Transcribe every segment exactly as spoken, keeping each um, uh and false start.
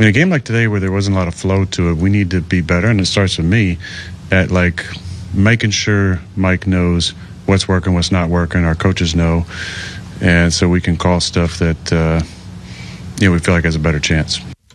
In a game like today where there wasn't a lot of flow to it, we need to be better, and it starts with me at, like, making sure Mike knows what's working, what's not working, our coaches know, and so we can call stuff that, uh, you know, we feel like has a better chance.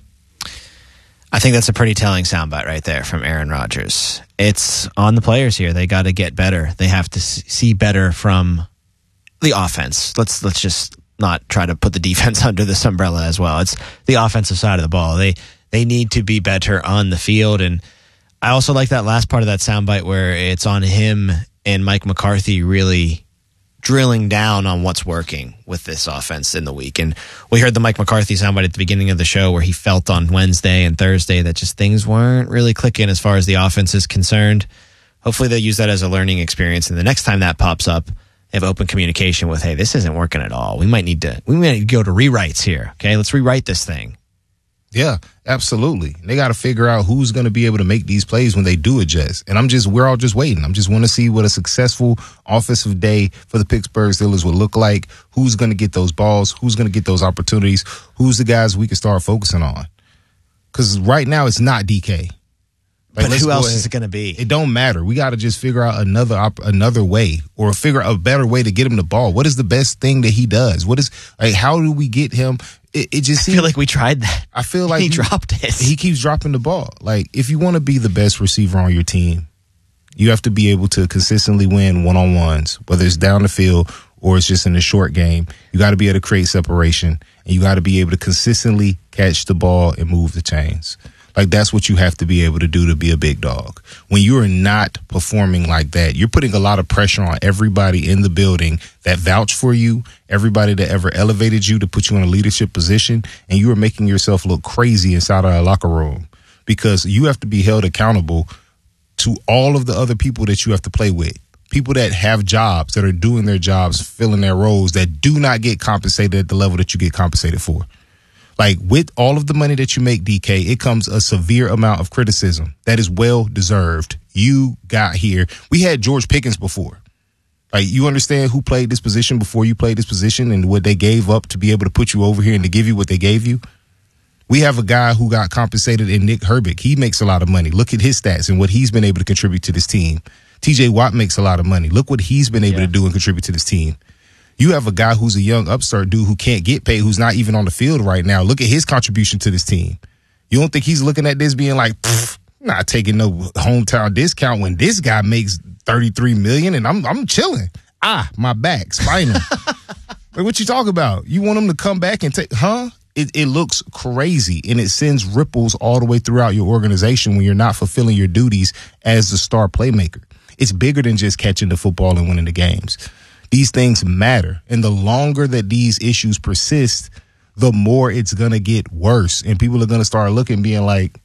I think that's a pretty telling soundbite right there from Aaron Rodgers. It's on the players here. They got to get better. They have to see better from the offense. Let's let's just not try to put the defense under this umbrella as well. It's the offensive side of the ball. They they need to be better on the field. And I also like that last part of that soundbite where it's on him and Mike McCarthy really drilling down on what's working with this offense in the week. And we heard the Mike McCarthy soundbite at the beginning of the show where he felt on Wednesday and Thursday that just things weren't really clicking as far as the offense is concerned. Hopefully they'll use that as a learning experience. And the next time that pops up, they have open communication with, hey, this isn't working at all. We might need to, we might need to go to rewrites here. Okay, let's rewrite this thing. Yeah, absolutely. They got to figure out who's going to be able to make these plays when they do adjust. And I'm just, we're all just waiting. I'm just want to see what a successful offensive day for the Pittsburgh Steelers will look like. Who's going to get those balls? Who's going to get those opportunities? Who's the guys we can start focusing on? Because right now it's not D K. Like, but who else is it going to be? It don't matter. We got to just figure out another op- another way, or figure out a better way to get him the ball. What is the best thing that he does? What is, like, how do we get him? It, it just I feel like we tried that. I feel like he, he dropped it. He keeps dropping the ball. Like, if you want to be the best receiver on your team, you have to be able to consistently win one-on-ones, whether it's down the field or it's just in the short game. You got to be able to create separation, and you got to be able to consistently catch the ball and move the chains. Like, that's what you have to be able to do to be a big dog. When you are not performing like that, you're putting a lot of pressure on everybody in the building that vouched for you, everybody that ever elevated you to put you in a leadership position, and you are making yourself look crazy inside of a locker room because you have to be held accountable to all of the other people that you have to play with. People that have jobs, that are doing their jobs, filling their roles, that do not get compensated at the level that you get compensated for. Like, with all of the money that you make, D K, it comes a severe amount of criticism that is well deserved. You got here. We had George Pickens before. Like, you understand who played this position before you played this position and what they gave up to be able to put you over here and to give you what they gave you? We have a guy who got compensated in Nick Herbig. He makes a lot of money. Look at his stats and what he's been able to contribute to this team. T J Watt makes a lot of money. Look what he's been able yeah. to do and contribute to this team. You have a guy who's a young upstart dude who can't get paid, who's not even on the field right now. Look at his contribution to this team. You don't think he's looking at this being like, not taking no hometown discount when this guy makes thirty-three million dollars and I'm I'm chilling. Ah, my back, spinal. Like, what you talk about? You want him to come back and take, huh? It, it looks crazy, and it sends ripples all the way throughout your organization when you're not fulfilling your duties as the star playmaker. It's bigger than just catching the football and winning the games. These things matter, and the longer that these issues persist, the more it's going to get worse, and people are going to start looking, being like,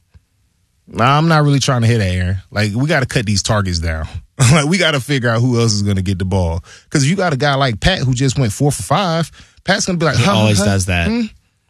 nah, I'm not really trying to hit Aaron. Like, we got to cut these targets down. Like, we got to figure out who else is going to get the ball. Because if you got a guy like Pat who just went four for five, Pat's going to be like, he huh, always huh, does that. Hmm?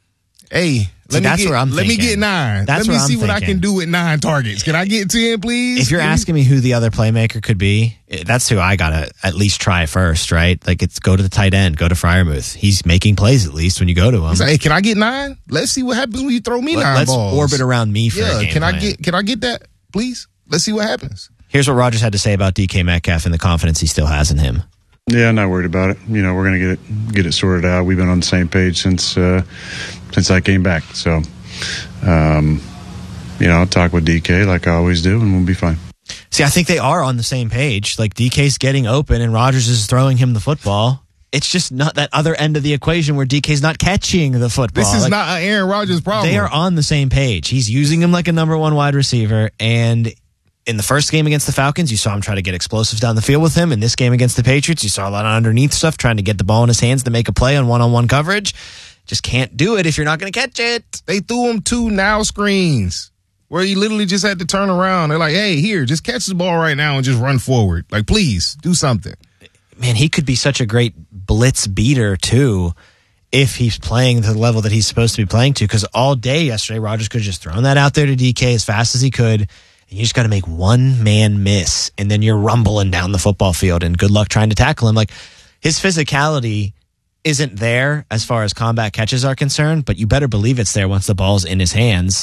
Hey, See, let, me that's get, where I'm let me get nine. That's let me where see I'm what thinking. I can do with nine targets. Can I get ten, please? If you're asking me who the other playmaker could be, that's who I got to at least try first, right? Like, it's go to the tight end, go to Freiermuth. He's making plays at least when you go to him. He's like, hey, can I get nine? Let's see what happens when you throw me Let, nine let's balls. Let's orbit around me for yeah, a game can plan. I get Can I get that, please? Let's see what happens. Here's what Rodgers had to say about D K Metcalf and the confidence he still has in him. Yeah, I'm not worried about it. You know, we're going to get it get it sorted out. We've been on the same page since uh, since I came back. So, um, you know, I'll talk with D K like I always do, and we'll be fine. See, I think they are on the same page. Like, D K's getting open, and Rodgers is throwing him the football. It's just not that other end of the equation where D K's not catching the football. This is like, not an Aaron Rodgers problem. They are on the same page. He's using him like a number one wide receiver, and in the first game against the Falcons, you saw him try to get explosives down the field with him. In this game against the Patriots, you saw a lot of underneath stuff, trying to get the ball in his hands to make a play on one-on-one coverage. Just can't do it if you're not going to catch it. They threw him two now screens where he literally just had to turn around. They're like, hey, here, just catch the ball right now and just run forward. Like, please, do something. Man, he could be such a great blitz beater, too, if he's playing to the level that he's supposed to be playing to. Because all day yesterday, Rodgers could have just thrown that out there to D K as fast as he could. You just got to make one man miss, and then you're rumbling down the football field, and good luck trying to tackle him. Like, his physicality isn't there as far as combat catches are concerned, but you better believe it's there once the ball's in his hands.